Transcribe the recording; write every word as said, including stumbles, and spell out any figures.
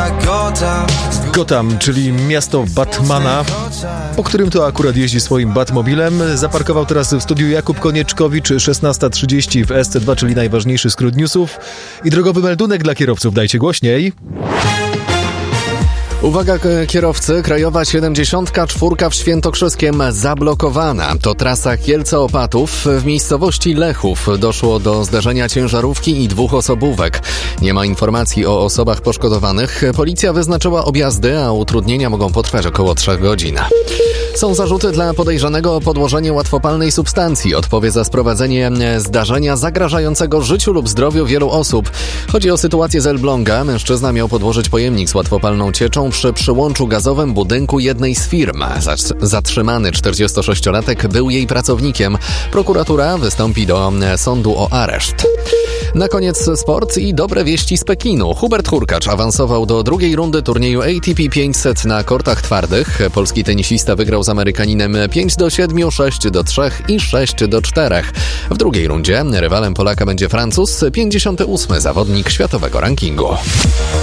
Gotham, czyli miasto Batmana, po którym to akurat jeździ swoim Batmobilem, zaparkował teraz w studiu Jakub Konieczkowicz, szesnasta trzydzieści w S C dwa, czyli najważniejszy skrót newsów. I drogowy meldunek dla kierowców, dajcie głośniej. Uwaga kierowcy, krajowa siedemdziesiąt cztery w Świętokrzyskiem zablokowana. To trasa Kielce-Opatów. W miejscowości Lechów doszło do zderzenia ciężarówki i dwóch osobówek. Nie ma informacji o osobach poszkodowanych. Policja wyznaczyła objazdy, a utrudnienia mogą potrwać około trzech godzin. Są zarzuty dla podejrzanego o podłożenie łatwopalnej substancji. Odpowie za sprowadzenie zdarzenia zagrażającego życiu lub zdrowiu wielu osób. Chodzi o sytuację z Elbląga. Mężczyzna miał podłożyć pojemnik z łatwopalną cieczą przy przyłączu gazowym budynku jednej z firm. Zatrzymany czterdziestosześciolatek był jej pracownikiem. Prokuratura wystąpi do sądu o areszt. Na koniec sport i dobre wieści z Pekinu. Hubert Hurkacz awansował do drugiej rundy turnieju A T P pięćset na kortach twardych. Polski tenisista wygrał z Amerykaninem pięć do siedmiu, sześć do trzech i sześć do czterech. W drugiej rundzie rywalem Polaka będzie Francuz, pięćdziesiąty ósmy zawodnik światowego rankingu.